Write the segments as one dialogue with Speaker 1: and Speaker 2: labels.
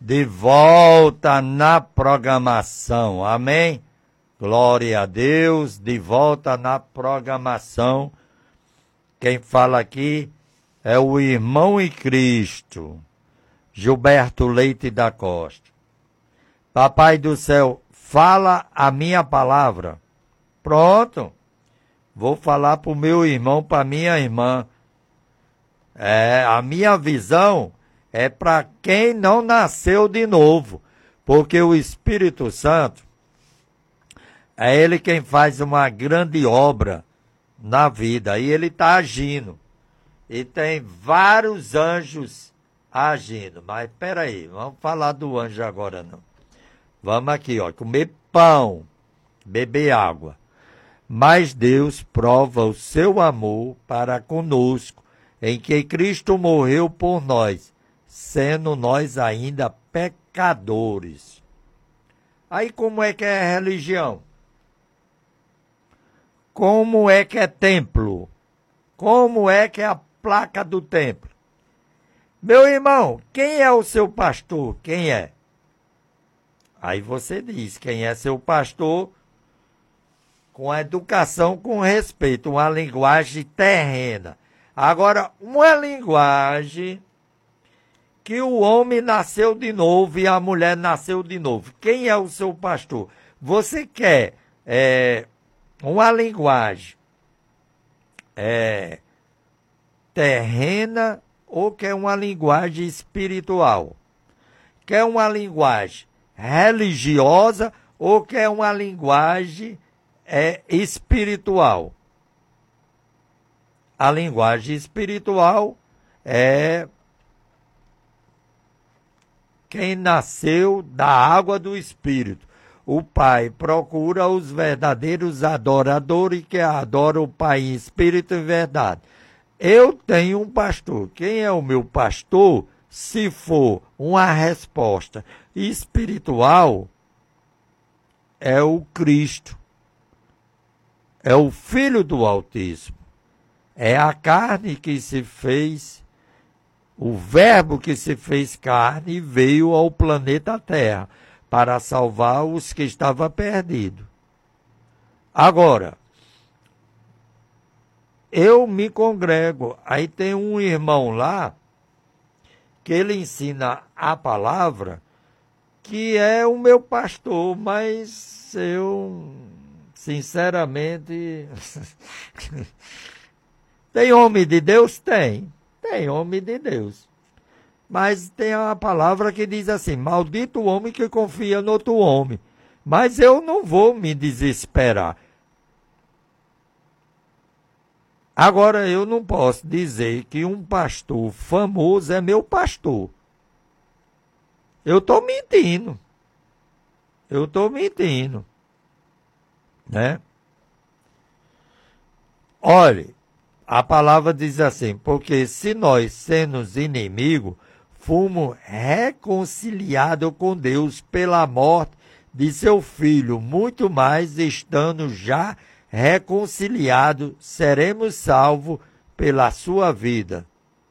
Speaker 1: de volta na programação. Amém? Glória a Deus, de volta na programação. Quem fala aqui é o irmão em Cristo, Gilberto Leite da Costa. Papai do céu, fala a minha palavra. Pronto. Vou falar para o meu irmão, para minha irmã. A minha visão é para quem não nasceu de novo, porque o Espírito Santo é ele quem faz uma grande obra na vida, e ele está agindo. E tem vários anjos agindo. Mas espera aí, vamos falar do anjo agora não. Vamos aqui, ó, comer pão, beber água. Mas Deus prova o seu amor para conosco, em que Cristo morreu por nós, sendo nós ainda pecadores. Aí como é que é religião? Como é que é templo? Como é que é a placa do templo? Meu irmão, quem é o seu pastor? Quem é? Aí você diz, quem é seu pastor? Com educação, com respeito, uma linguagem terrena. Agora, uma linguagem que o homem nasceu de novo e a mulher nasceu de novo. Quem é o seu pastor? Você quer uma linguagem terrena ou quer uma linguagem espiritual? Quer uma linguagem religiosa ou quer uma linguagem espiritual? A linguagem espiritual é quem nasceu da água do Espírito. O Pai procura os verdadeiros adoradores que adoram o Pai em espírito e verdade. Eu tenho um pastor. Quem é o meu pastor? Se for uma resposta espiritual, é o Cristo. É o Filho do Altíssimo. É a carne que se fez, o verbo que se fez carne e veio ao planeta Terra para salvar os que estavam perdidos. Agora, eu me congrego, aí tem um irmão lá, que ele ensina a palavra, que é o meu pastor, mas eu, sinceramente... Tem homem de Deus? Tem homem de Deus. Mas tem uma palavra que diz assim, maldito o homem que confia no outro homem. Mas eu não vou me desesperar. Agora, eu não posso dizer que um pastor famoso é meu pastor. Eu estou mentindo. Né? Olhe, a palavra diz assim, porque se nós, sendo inimigos, fomos reconciliados com Deus pela morte de seu Filho, muito mais, estando já reconciliados, seremos salvos pela sua vida.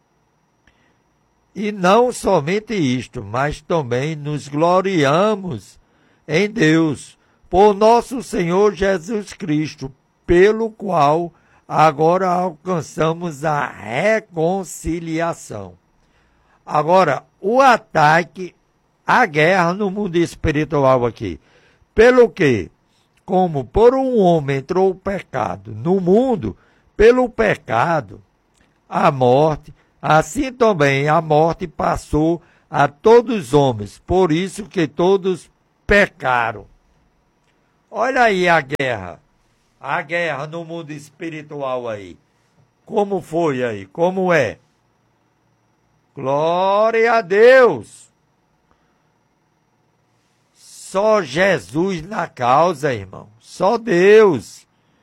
Speaker 1: E não somente isto, mas também nos gloriamos em Deus, por nosso Senhor Jesus Cristo, pelo qual agora alcançamos a reconciliação. Agora, o ataque, a guerra no mundo espiritual aqui. Pelo quê? Como por um homem entrou o pecado no mundo, pelo pecado, a morte, assim também a morte passou a todos os homens, por isso que todos pecaram. Olha aí a guerra no mundo espiritual aí. Como foi aí? Como é? Glória a Deus! Só Jesus na causa, irmão. Só Deus.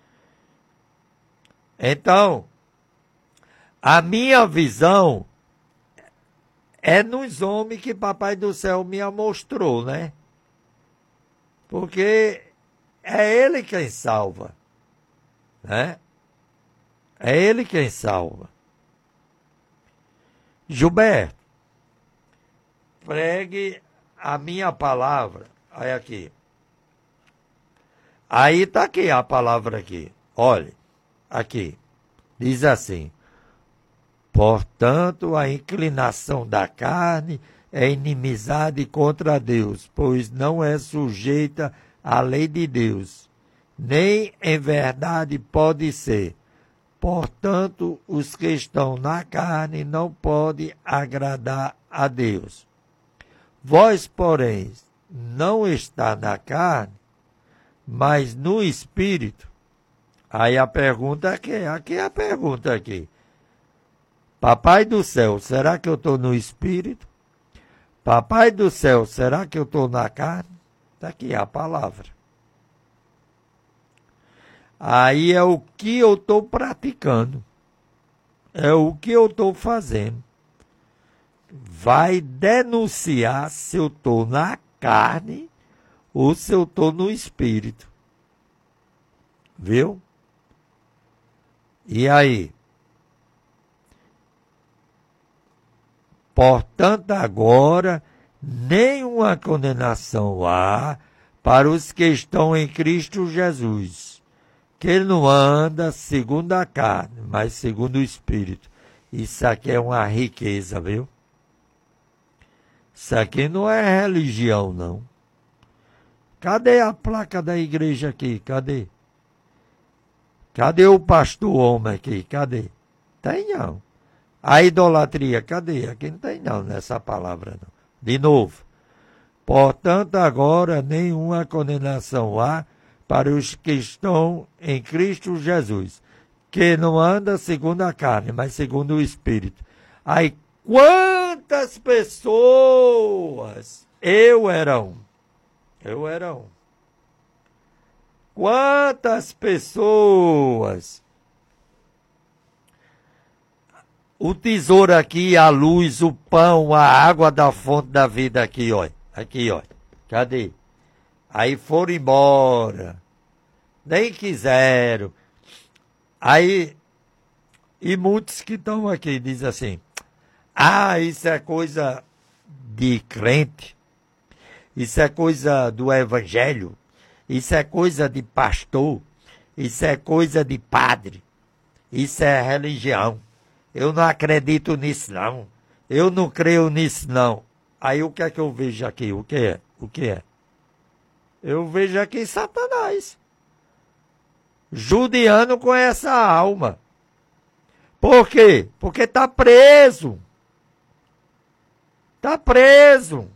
Speaker 1: Então, a minha visão é nos homens que Papai do Céu me mostrou, né? Porque é Ele quem salva, né? É Ele quem salva. Gilberto, pregue a minha palavra, aí aqui. Aí está aqui a palavra aqui. Olha, aqui. Diz assim: portanto, a inclinação da carne é inimizade contra Deus, pois não é sujeita à lei de Deus, nem em verdade pode ser. Portanto, os que estão na carne não podem agradar a Deus. Vós, porém, não está na carne, mas no Espírito. Aí a pergunta aqui é a pergunta aqui. Papai do céu, será que eu estou no Espírito? Papai do céu, será que eu estou na carne? Está aqui a palavra. Aí é o que eu estou praticando. É o que eu estou fazendo. Vai denunciar se eu estou na carne ou se eu estou no Espírito. Viu? E aí? Portanto, agora, nenhuma condenação há para os que estão em Cristo Jesus, que ele não anda segundo a carne, mas segundo o Espírito. Isso aqui é uma riqueza, viu? Isso aqui não é religião, não. Cadê a placa da igreja aqui? Cadê? Cadê o pastor homem aqui? Cadê? Tem não. A idolatria, cadê? Aqui não tem não nessa palavra, não. De novo. Portanto, agora nenhuma condenação há para os que estão em Cristo Jesus, que não anda segundo a carne, mas segundo o Espírito. Aí, quantas pessoas? Eu era um. Quantas pessoas? O tesouro aqui, a luz, o pão, a água da fonte da vida aqui, ó. Aqui, ó. Cadê? Aí foram embora. Nem quiseram. Aí, e muitos que estão aqui dizem assim: ah, isso é coisa de crente. Isso é coisa do evangelho. Isso é coisa de pastor. Isso é coisa de padre. Isso é religião. Eu não acredito nisso, não. Eu não creio nisso, não. Aí o que é que eu vejo aqui? O que é? O que é? Eu vejo aqui Satanás judiando com essa alma. Por quê? Porque está preso. Está preso.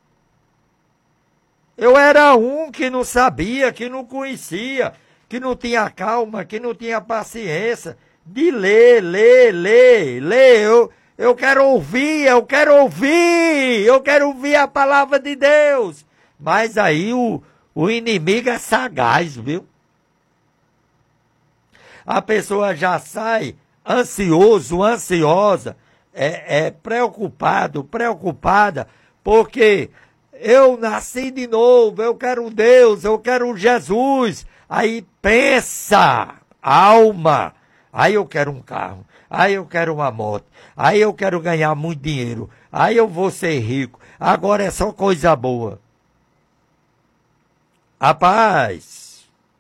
Speaker 1: Eu era um que não sabia, que não conhecia, que não tinha calma, que não tinha paciência de ler. Eu quero ouvir a palavra de Deus. Mas aí o inimigo é sagaz, viu? A pessoa já sai ansioso, ansiosa, preocupada, porque eu nasci de novo, eu quero Deus, eu quero Jesus. Aí pensa, alma, aí eu quero um carro, aí eu quero uma moto, aí eu quero ganhar muito dinheiro, aí eu vou ser rico, agora é só coisa boa. Rapaz,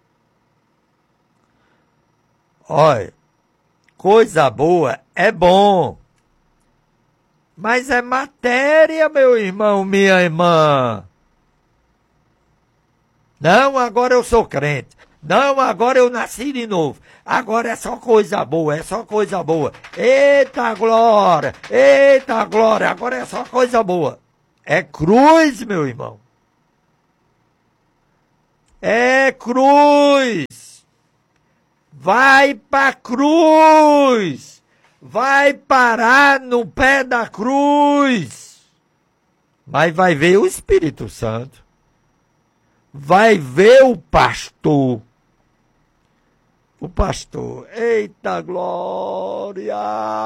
Speaker 1: olha, coisa boa é bom, mas é matéria, meu irmão, minha irmã. Não, agora eu sou crente. Não, agora eu nasci de novo. Agora é só coisa boa, é só coisa boa. Eita glória, agora é só coisa boa. É cruz, meu irmão. É cruz. Vai pra cruz. Vai parar no pé da cruz. Mas vai ver o Espírito Santo. Vai ver o pastor. O pastor. Eita glória.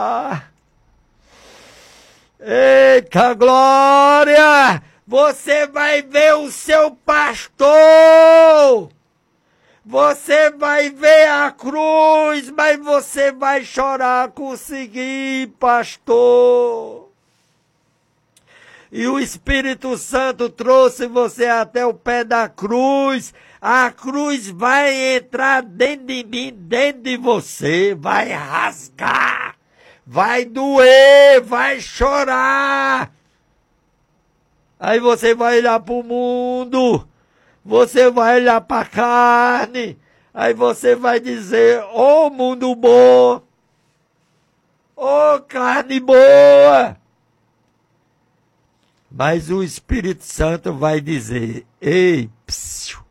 Speaker 1: Eita glória. Você vai ver o seu pastor. Você vai ver a cruz, mas você vai chorar, conseguir, pastor. e o Espírito Santo trouxe você até o pé da cruz, a cruz vai entrar dentro de mim, dentro de você, vai rasgar, vai doer, vai chorar. Aí você vai olhar para o mundo, você vai olhar para a carne, aí você vai dizer, ô mundo bom, ô carne boa. Mas o Espírito Santo vai dizer, ei, psiu,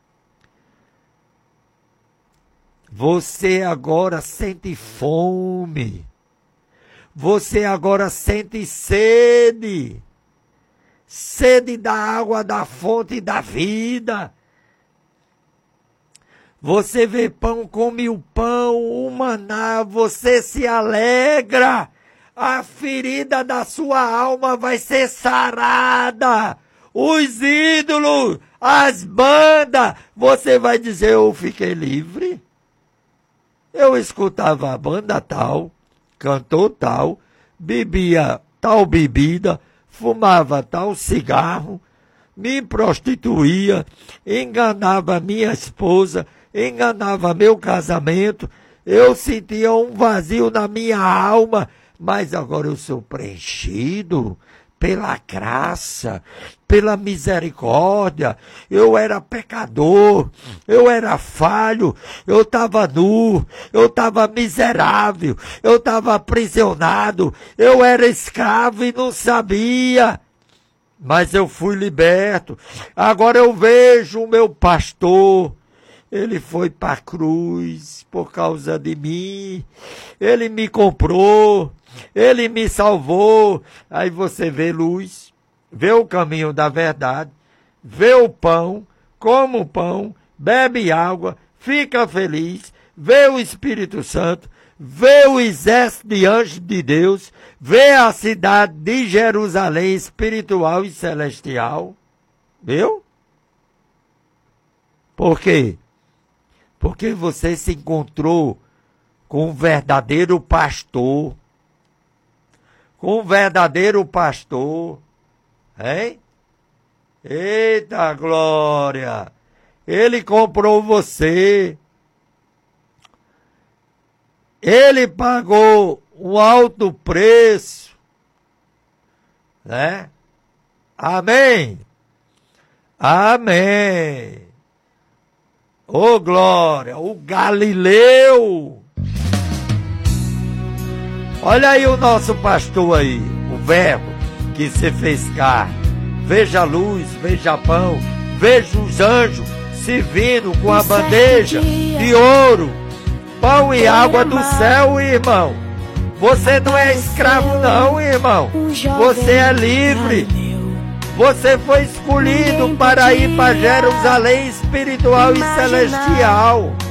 Speaker 1: você agora sente fome, você agora sente sede, sede da água da fonte da vida. Você vê pão, come o pão, o maná, você se alegra. A ferida da sua alma vai ser sarada. Os ídolos, as bandas, você vai dizer, eu fiquei livre. Eu escutava a banda tal, cantor tal, bebia tal bebida, fumava tal cigarro, me prostituía, enganava minha esposa, enganava meu casamento, eu sentia um vazio na minha alma, mas agora eu sou preenchido pela graça, pela misericórdia. Eu era pecador, eu era falho, eu estava nu, eu estava miserável, eu estava aprisionado, eu era escravo e não sabia. Mas eu fui liberto. Agora eu vejo o meu pastor. Ele foi para a cruz por causa de mim. Ele me comprou. Ele me salvou. Aí você vê luz, vê o caminho da verdade, vê o pão, come o pão, bebe água, fica feliz, vê o Espírito Santo, vê o exército de anjos de Deus, vê a cidade de Jerusalém espiritual e celestial. Viu? Por quê? Porque você se encontrou com um verdadeiro pastor. Com um verdadeiro pastor. Hein? Eita glória! Ele comprou você. Ele pagou um alto preço. Né? Amém? Amém! Ô glória! O Galileu! Olha aí o nosso pastor aí, o verbo que se fez carne. Veja a luz, veja pão, veja os anjos se vindo com a bandeja de ouro, pão e água do céu, irmão. Você não é escravo não, irmão. Você é livre. Você foi escolhido para ir para Jerusalém espiritual e celestial.